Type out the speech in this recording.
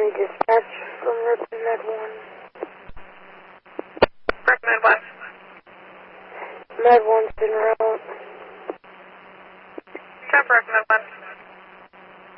dispatch from Recommend 1. Recommend what? Med 1's been route. Stop Recommend 1.